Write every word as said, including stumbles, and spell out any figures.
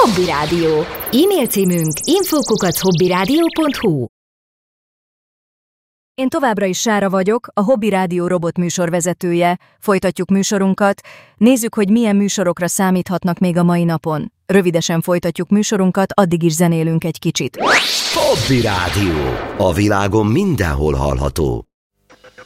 Hobby Rádió. E-mail címünk info kukac hobbyradio pont hu. Én továbbra is Sára vagyok, a Hobby Rádió robot műsorvezetője. Folytatjuk műsorunkat. Nézzük, hogy milyen műsorokra számíthatnak még a mai napon. Rövidesen folytatjuk műsorunkat, addig is zenélünk egy kicsit. Hobby Rádió. A világon mindenhol hallható.